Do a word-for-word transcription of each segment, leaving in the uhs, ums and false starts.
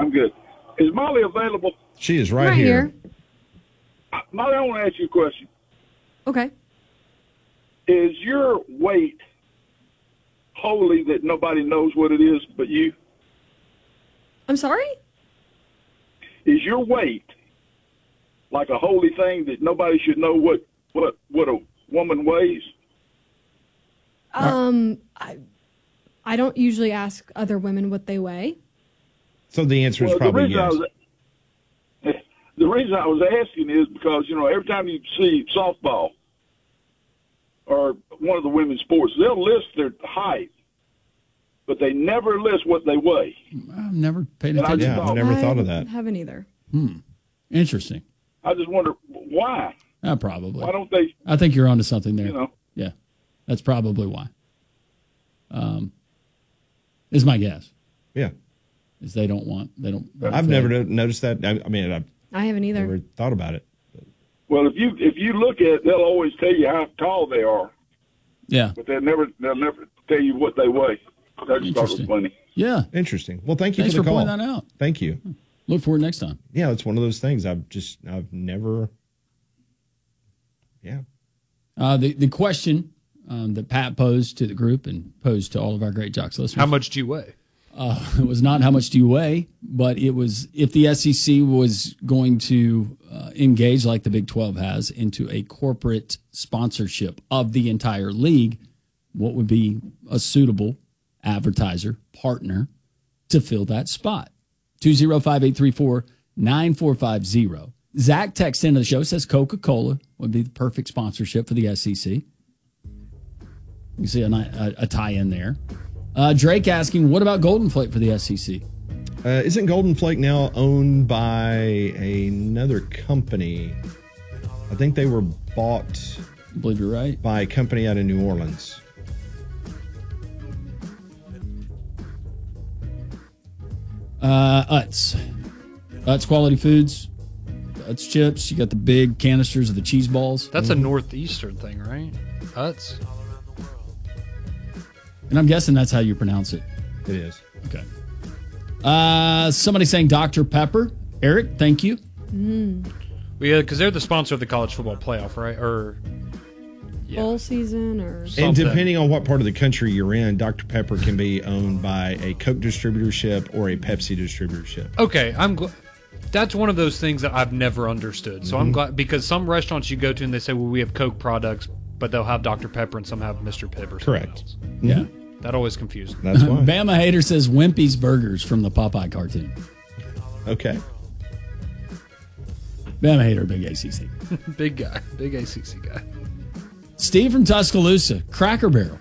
I'm good. Is Molly available? She is right, Right here. here. Molly, I want to ask you a question. Okay. Is your weight holy that nobody knows what it is but you? I'm sorry? Is your weight like a holy thing that nobody should know what, what, what a woman weighs? Um, I, I don't usually ask other women what they weigh. So the answer is Well, probably the reason yes. I was, the reason I was asking is because, you know, every time you see softball or one of the women's sports, they'll list their height, but they never list what they weigh. I've never paid And I attention. just Yeah, I've thought- never I thought of that. haven't either. Interesting. I just wonder why. Uh, probably. Why don't they, I think you're onto something there. you know? Yeah, that's probably why. Um, is my guess. Yeah. Is they don't want they don't. I've they- never no- noticed that. I, I mean, I've I haven't either. never thought about it. Well, if you if you look at it, they'll always tell you how tall they are, Yeah. but they'll never they'll never tell you what they weigh. I just thought it was Interesting. funny. Yeah. Interesting. Well, thank you Thanks for for the call. pointing that out. Thank you. Look for it next time. Yeah, it's one of those things I've just I've never. Yeah. Uh, the the question um, that Pat posed to the group and posed to all of our Great Jocks listeners. How much do you weigh? Uh, it was not how much do you weigh, but it was if the S E C was going to uh, engage, like the Big twelve has, into a corporate sponsorship of the entire league, what would be a suitable advertiser partner to fill that spot? two oh five, eight three four, nine four five zero. Zach texts into the show, says Coca-Cola would be the perfect sponsorship for the S E C. You see a, a, a tie-in there. Uh, Drake asking, what about Golden Flake for the S E C? Uh, isn't Golden Flake now owned by another company? I think they were bought I believe you're right. by a company out of New Orleans. Uh, Utz. Utz Quality Foods. Utz chips. You got the big canisters of the cheese balls. That's a northeastern thing, right? Utz. And I'm guessing that's how you pronounce it. It is. Okay. Uh, somebody saying Doctor Pepper. Eric, thank you. Mm. Well, yeah, because they're the sponsor of the college football playoff, right? Or yeah. Bowl season or And Something. depending on what part of the country you're in, Doctor Pepper can be owned by a Coke distributorship or a Pepsi distributorship. Okay, I'm glad. That's one of those things that I've never understood. So I'm glad because some restaurants you go to and they say, well, we have Coke products, but they'll have Doctor Pepper and some have Mister Pibb or something Correct. else. Yeah. That always confused me. That's why. Bama Hater says Wimpy's Burgers from the Popeye cartoon. Okay. Bama Hater, big A C C. Big guy. Big A C C guy. Steve from Tuscaloosa. Cracker Barrel.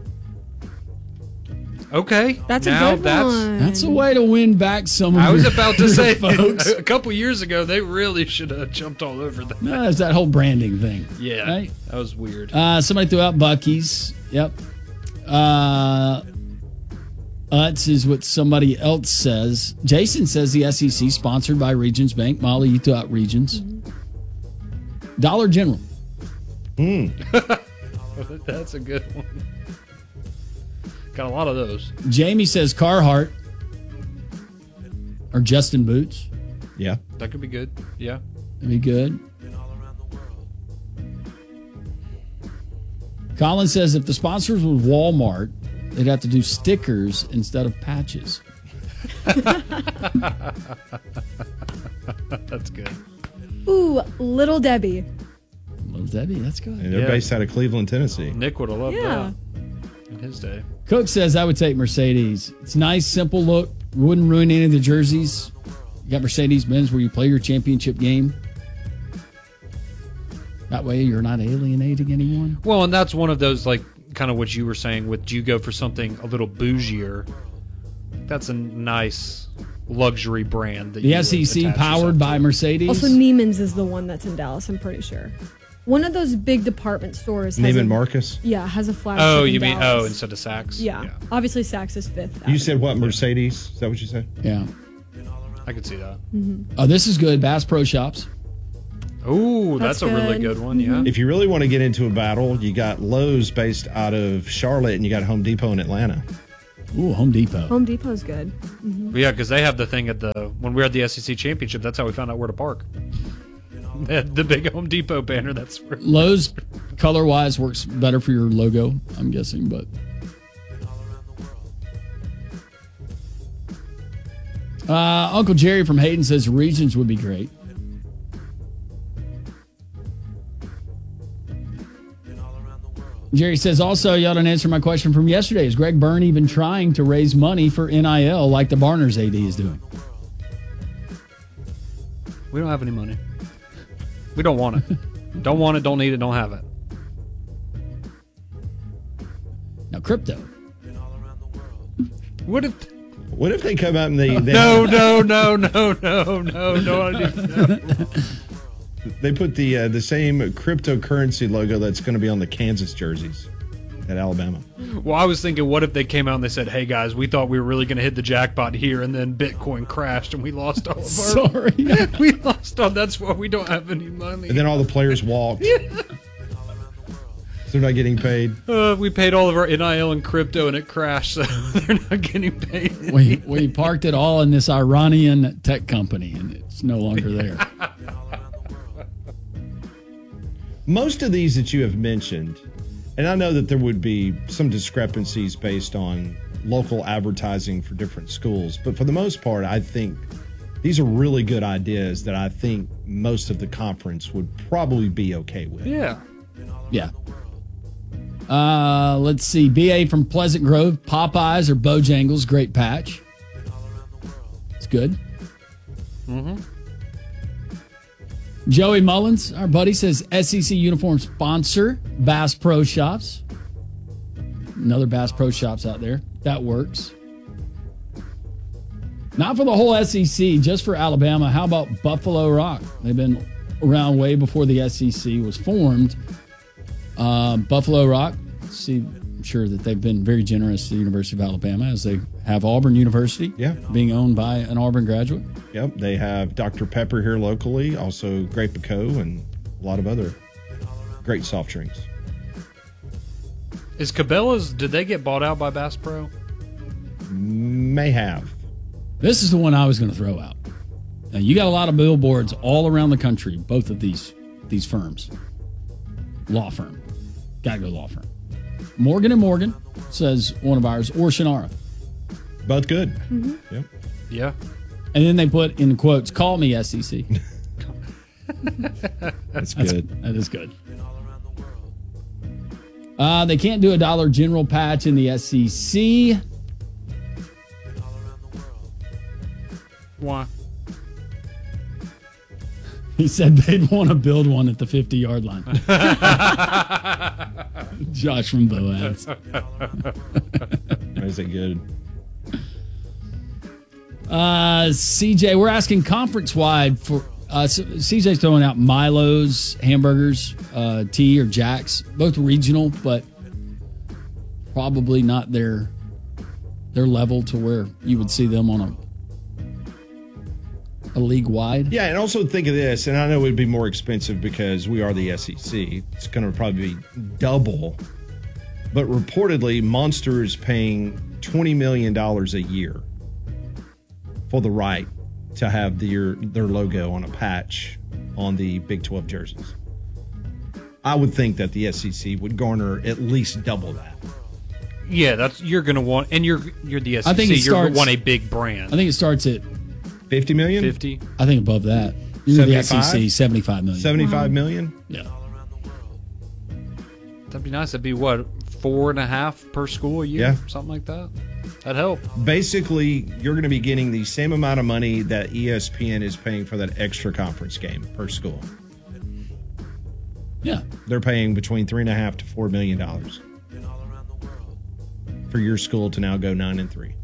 Okay. That's now a good that's, one. That's a way to win back some of I was your- about to your say, folks. a couple years ago, they really should have jumped all over that. No, it's that whole branding thing. Yeah. Right? That was weird. Uh, somebody threw out Bucky's. Yep. Uh, Utz is what somebody else says. Jason says the S E C sponsored by Regions Bank. Molly, you threw out Regions. Mm-hmm. Dollar General. That's a good one. Got a lot of those. Jamie says Carhartt or Justin Boots. Yeah. That could be good. Yeah. That'd be good. Colin says if the sponsors was Walmart, they'd have to do stickers instead of patches. That's good. Ooh, Little Debbie. Little Debbie, that's good. And they're Yeah. based out of Cleveland, Tennessee. Nick would have loved Yeah. that in his day. Cook says I would take Mercedes. It's nice, simple look. Wouldn't ruin any of the jerseys. You got Mercedes-Benz where you play your championship game. That way you're not alienating anyone. Well, and that's one of those, like, kind of what you were saying with, do you go for something a little bougier? That's a nice luxury brand. That The you S E would C attach powered yourself by to. Mercedes. Also, Neiman's is the one that's in Dallas, I'm pretty sure. One of those big department stores. has Neiman a- Marcus. Yeah, has a flagship Oh, in you mean, Dallas. oh, instead of Saks? Yeah. Obviously, Saks is fifth. You said what? Mercedes? Is that what you said? Yeah. I could see that. Oh, this is good. Bass Pro Shops. Ooh, that's, That's a really good. good one, yeah. If you really want to get into a battle, you got Lowe's based out of Charlotte and you got Home Depot in Atlanta. Ooh, Home Depot. Home Depot's good. Yeah, because they have the thing at the when we were at the S E C championship. That's how we found out where to park. They had the big Home Depot banner. That's where Lowe's, color-wise, works better for your logo, I'm guessing, but... Uh, Uncle Jerry from Hayden says Regions would be great. Jerry says, also, y'all didn't answer my question from yesterday. Is Greg Byrne even trying to raise money for N I L like the Barners A D is doing? we don't have any money. We don't want it. Don't want it, don't need it, don't have it. Now, crypto. What if... What if they come out and they they, No, no, no, no, no, no, no, no. they put the uh, the same cryptocurrency logo that's going to be on the Kansas jerseys at Alabama? Well, I was thinking, what if they came out and they said, hey, guys, we thought we were really going to hit the jackpot here, and then Bitcoin crashed, and we lost all of our... Sorry. we lost all... That's why we don't have any money. And then all the players walked. They're not getting paid. Uh, we paid all of our N I L and crypto, and it crashed, so they're not getting paid. We, we parked it all in this Iranian tech company, and it's no longer there. Most of these that you have mentioned, and I know that there would be some discrepancies based on local advertising for different schools, but for the most part, I think these are really good ideas that I think most of the conference would probably be okay with. Yeah. Yeah. Uh, let's see. B A from Pleasant Grove, Popeyes or Bojangles, great patch. It's good. Mm-hmm. Joey Mullins, our buddy, says S E C uniform sponsor, Bass Pro Shops. Another Bass Pro Shops out there. That works. Not for the whole S E C, just for Alabama. How about Buffalo Rock? They've been around way before the S E C was formed. Uh, Buffalo Rock, see, I'm sure that they've been very generous to the University of Alabama, as they have Auburn University, Yeah. being owned by an Auburn graduate. Yep, they have Doctor Pepper here locally, also Grape Co. and a lot of other great soft drinks. Is Cabela's, did they get bought out by Bass Pro? May have. This is the one I was going to throw out. Now, you got a lot of billboards all around the country, both of these these firms. Law firm. Got to go law firm. Morgan and Morgan, says one of ours, or Shannara. Both good. Mm-hmm. Yep. Yeah. And then they put in quotes, call me S E C. That's That's good. That is good. Uh, they can't do a Dollar General patch in the S E C. Why? He said they'd want to build one at the fifty-yard line. Josh from Boaz. Is it good? Uh, C J, we're asking conference-wide for... Uh, C J's throwing out Milo's, hamburgers, uh, T or Jack's, both regional, but probably not their their level to where you would see them on a a league wide. Yeah, and also think of this, and I know it would be more expensive because we are the S E C. It's going to probably be double. But reportedly, Monster is paying twenty million dollars a year for the right to have their, their logo on a patch on the Big twelve jerseys. I would think that the S E C would garner at least double that. Yeah, that's you're gonna want, and you're you're the S E C. I think it you're gonna starts- want a big brand. I think it starts at, fifty million? fifty. I think above that. You're the S E C, seventy-five? seventy-five million. seventy-five million? Yeah. That'd be nice. That'd be what, four and a half per school a year, Yeah. something like that. That'd help. Basically, you're going to be getting the same amount of money that E S P N is paying for that extra conference game per school. Yeah. They're paying between three and a half to four million dollars for your school to now go nine and three.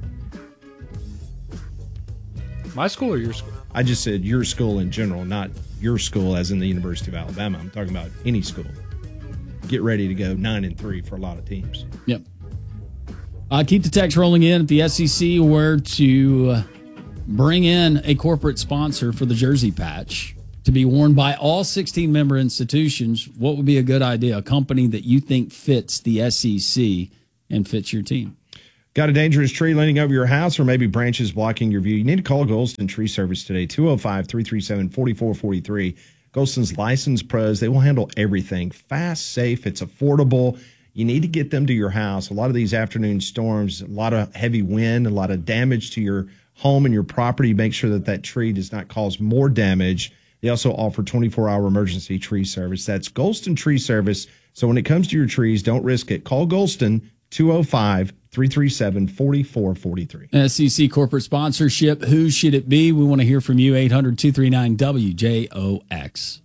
My school or your school? I just said your school in general, not your school as in the University of Alabama. I'm talking about any school. Get ready to go nine and three for a lot of teams. Yep. Uh, keep the text rolling in. If the S E C were to uh, bring in a corporate sponsor for the jersey patch to be worn by all sixteen member institutions, what would be a good idea? A company that you think fits the S E C and fits your team. Got a dangerous tree leaning over your house or maybe branches blocking your view? You need to call Golston Tree Service today, two oh five, three three seven, four four four three. Golston's licensed pros. They will handle everything. Fast, safe, it's affordable. You need to get them to your house. A lot of these afternoon storms, a lot of heavy wind, a lot of damage to your home and your property. Make sure that that tree does not cause more damage. They also offer twenty-four hour emergency tree service. That's Golston Tree Service. So when it comes to your trees, don't risk it. Call Golston, two oh five, three three seven, four four four three. S E C corporate sponsorship. Who should it be? We want to hear from you. eight hundred, two three nine, W J O X.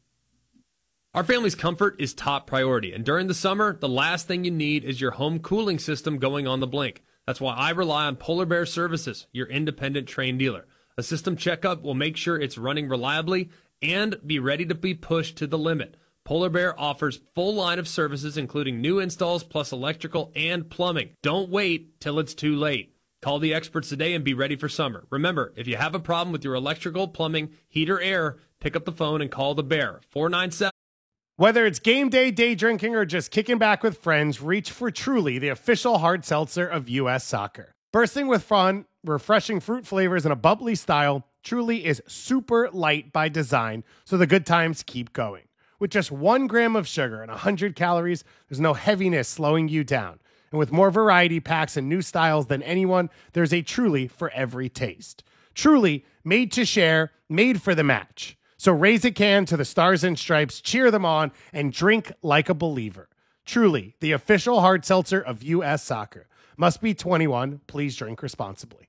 Our family's comfort is top priority, and during the summer, the last thing you need is your home cooling system going on the blink. That's why I rely on Polar Bear Services, your independent Trane dealer. A system checkup will make sure it's running reliably and be ready to be pushed to the limit. Polar Bear offers full line of services, including new installs plus electrical and plumbing. Don't wait till it's too late. Call the experts today and be ready for summer. Remember, if you have a problem with your electrical, plumbing, heat, or air, pick up the phone and call the Bear, four nine seven. Whether it's game day, day drinking, or just kicking back with friends, reach for Truly, the official hard seltzer of U S Soccer. Bursting with fun, refreshing fruit flavors, and a bubbly style, Truly is super light by design, so the good times keep going. With just one gram of sugar and one hundred calories, there's no heaviness slowing you down. And with more variety packs and new styles than anyone, there's a Truly for every taste. Truly, made to share, made for the match. So raise a can to the Stars and Stripes, cheer them on, and drink like a believer. Truly, the official hard seltzer of U S Soccer. Must be twenty-one. Please drink responsibly.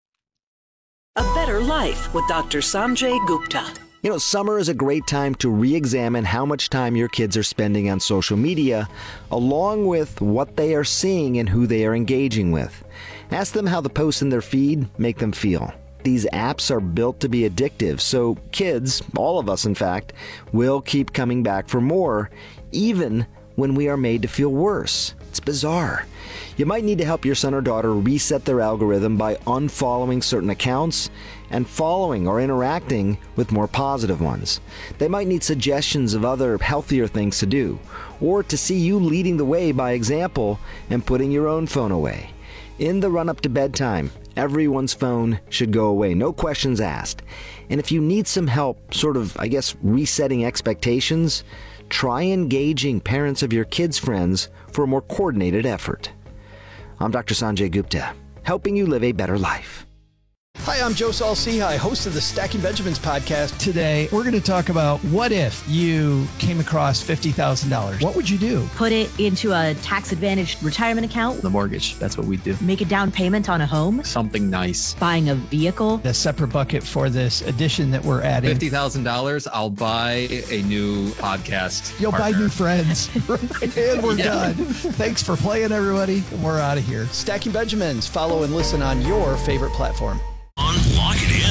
A better life with Doctor Sanjay Gupta. You know, summer is a great time to re-examine how much time your kids are spending on social media, along with what they are seeing and who they are engaging with. Ask them how the posts in their feed make them feel. These apps are built to be addictive, so kids, all of us in fact, will keep coming back for more, even when we are made to feel worse. It's bizarre. You might need to help your son or daughter reset their algorithm by unfollowing certain accounts and following or interacting with more positive ones. They might need suggestions of other healthier things to do, or to see you leading the way by example and putting your own phone away. In the run-up to bedtime, everyone's phone should go away, no questions asked. And if you need some help, sort of, I guess, resetting expectations, try engaging parents of your kids' friends for a more coordinated effort. I'm Doctor Sanjay Gupta, helping you live a better life. Hi, I'm Joe Saul-Sehy, host of the Stacking Benjamins podcast. Today, we're going to talk about what if you came across fifty thousand dollars. What would you do? Put it into a tax-advantaged retirement account. The mortgage, that's what we do. Make a down payment on a home. Something nice. Buying a vehicle. A separate bucket for this addition that we're adding. fifty thousand dollars, I'll buy a new podcast You'll partner. buy new friends. And we're yeah. done. Thanks for playing, everybody. We're out of here. Stacking Benjamins. Follow and listen on your favorite platform. Unlock it in.